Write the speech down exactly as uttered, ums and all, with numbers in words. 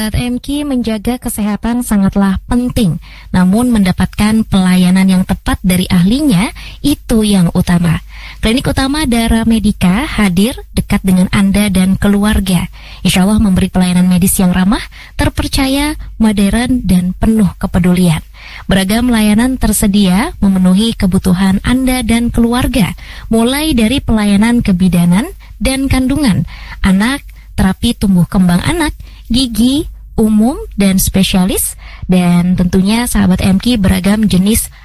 Sahabat M K, menjaga kesehatan sangatlah penting, namun mendapatkan pelayanan yang tepat dari ahlinya itu yang utama. Klinik Utama Dara Medica hadir dekat dengan Anda dan keluarga. Insya Allah memberi pelayanan medis yang ramah, terpercaya, modern, dan penuh kepedulian. Beragam layanan tersedia memenuhi kebutuhan Anda dan keluarga, mulai dari pelayanan kebidanan dan kandungan, anak, terapi tumbuh kembang anak, gigi, umum, dan spesialis, dan tentunya sahabat M K beragam jenis